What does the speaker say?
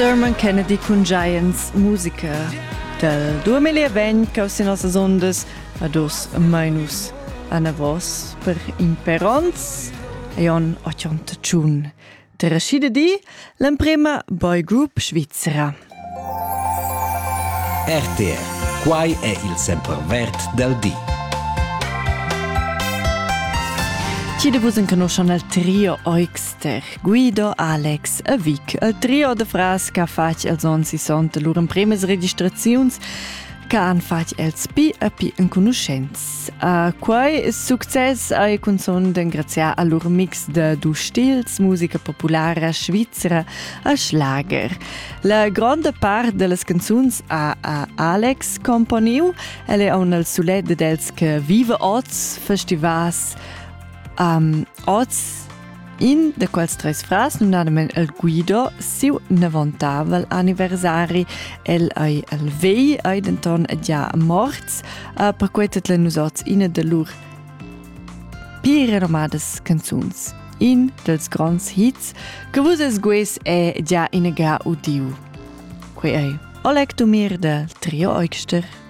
Dermot Kennedy con Giants, musica del 2020 che si nostre ondas a 2 a navos per imperons e on 81. Der Rashida di l'emprema boy group svizzera. RTR, quai è il sempervert del di. Ci devono conoscere il trio Oixter, Guido, Alex e Vic. Il trio de fras che fatto els on si sont loro prime registrazioni che hanno fatto els pi e pi in conoscenza. Quai succes è consone d'ingraziare a loro mix de du stils, musica popolare svizzera e schlager. La grande part delle canzoni a Alex componiu, elle è un sulet dels che vive oz festivals oz in de quels tres fras nun el Guido siu 90 anniversari el vei ai denton già morts per quetet le nus oz in de lur pi renomades canzuns in dels grands hits che vus es gues è già in ga udiu quei ei o lecto mir del trio Oixter.